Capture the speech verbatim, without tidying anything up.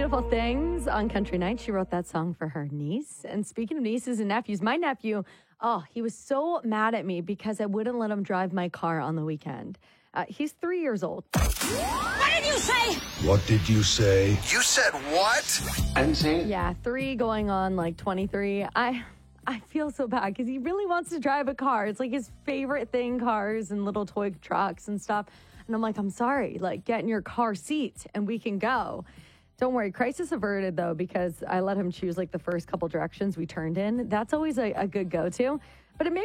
Beautiful Things on Country Night. She wrote that song for her niece. And speaking of nieces and nephews, my nephew, oh, he was so mad at me because I wouldn't let him drive my car on the weekend. Uh, he's three years old. What did you say? What did you say? You said what? I didn't say it. Yeah, three going on like twenty-three. I I feel so bad because he really wants to drive a car. It's like his favorite thing, cars and little toy trucks and stuff. And I'm like, I'm sorry, like get in your car seat and we can go. Don't worry, crisis averted though, because I let him choose like the first couple directions we turned in. That's always a, a good go-to. But it made